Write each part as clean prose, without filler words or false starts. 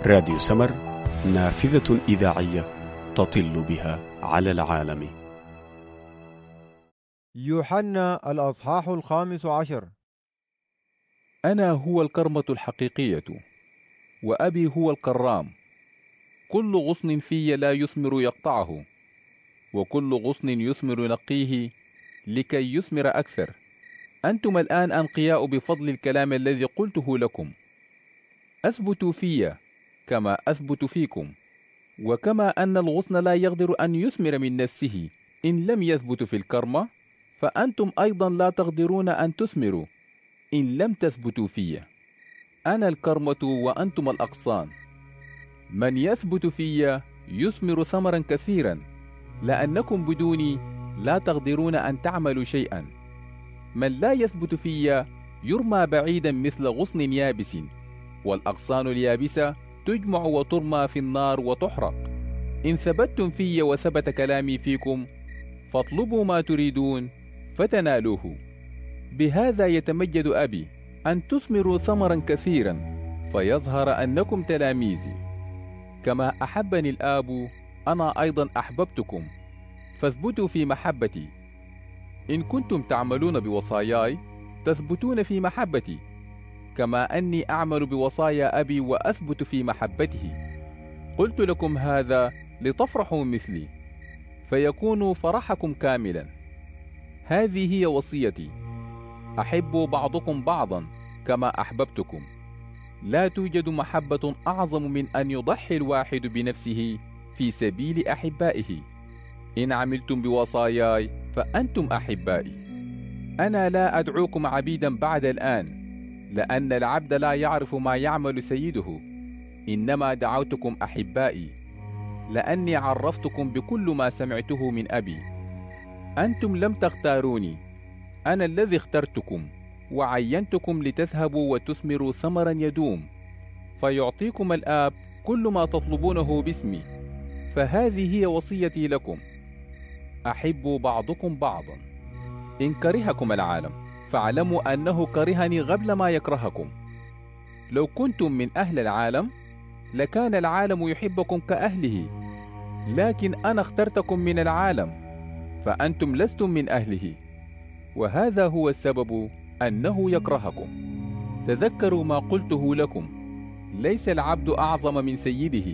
راديو سمر، نافذة إذاعية تطل بها على العالم. يوحنا الأصحاح 15. أنا هو الكرمة الحقيقية، وأبي هو الكرام. كل غصن في لا يثمر يقطعه، وكل غصن يثمر ينقيه لكي يثمر أكثر. أنتم الآن أنقياء بفضل الكلام الذي قلته لكم. أثبتوا في كما أثبت فيكم. وكما أن الغصن لا يقدر أن يثمر من نفسه إن لم يثبت في الكرمة، فأنتم أيضا لا تقدرون أن تثمروا إن لم تثبتوا في. أنا الكرمة وأنتم الأغصان. من يثبت في يثمر ثمرا كثيرا، لأنكم بدوني لا تقدرون أن تعملوا شيئا. من لا يثبت في يرمى بعيدا مثل غصن يابس، والأغصان اليابسة تجمع وترمى في النار وتحرق. إن ثبتتم في وثبت كلامي فيكم، فاطلبوا ما تريدون فتنالوه. بهذا يتمجد أبي، أن تثمروا ثمرا كثيرا، فيظهر أنكم تلاميذي. كما أحبني الآب أنا أيضا أحببتكم، فاثبتوا في محبتي. إن كنتم تعملون بوصاياي تثبتون في محبتي، كما أني أعمل بوصايا أبي وأثبت في محبته. قلت لكم هذا لتفرحوا مثلي، فيكون فرحكم كاملا. هذه هي وصيتي: أحبوا بعضكم بعضا كما أحببتكم. لا توجد محبة أعظم من أن يضحي الواحد بنفسه في سبيل أحبائه. إن عملتم بوصاياي فأنتم أحبائي. أنا لا أدعوكم عبيدا بعد الآن، لأن العبد لا يعرف ما يعمل سيده. إنما دعوتكم أحبائي، لأني عرفتكم بكل ما سمعته من أبي. أنتم لم تختاروني، أنا الذي اخترتكم وعينتكم لتذهبوا وتثمروا ثمرا يدوم، فيعطيكم الآب كل ما تطلبونه باسمي. فهذه هي وصيتي لكم: أحبوا بعضكم بعضا. إن كرهكم العالم فاعلموا أنه كرهني قبل ما يكرهكم. لو كنتم من أهل العالم لكان العالم يحبكم كأهله، لكن أنا اخترتكم من العالم، فأنتم لستم من أهله، وهذا هو السبب أنه يكرهكم. تذكروا ما قلته لكم: ليس العبد أعظم من سيده.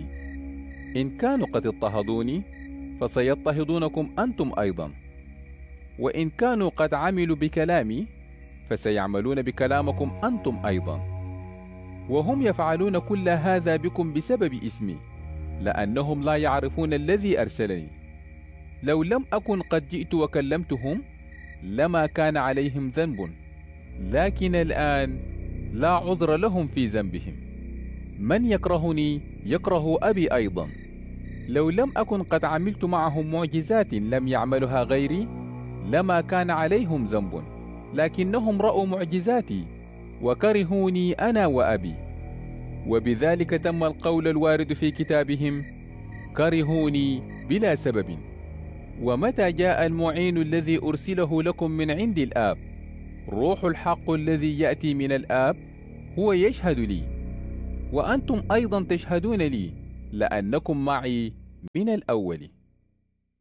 إن كانوا قد اضطهدوني فسيضطهدونكم أنتم أيضا، وإن كانوا قد عملوا بكلامي فسيعملون بكلامكم أنتم أيضا. وهم يفعلون كل هذا بكم بسبب اسمي، لأنهم لا يعرفون الذي أرسلني. لو لم أكن قد جئت وكلمتهم لما كان عليهم ذنب، لكن الآن لا عذر لهم في ذنبهم. من يكرهني يكره أبي أيضا. لو لم أكن قد عملت معهم معجزات لم يعملها غيري لما كان عليهم ذنب، لكنهم رأوا معجزاتي وكرهوني أنا وأبي. وبذلك تم القول الوارد في كتابهم: كرهوني بلا سبب. ومتى جاء المعين الذي أرسله لكم من عند الآب، روح الحق الذي يأتي من الآب، هو يشهد لي، وأنتم أيضا تشهدون لي، لأنكم معي من الأول.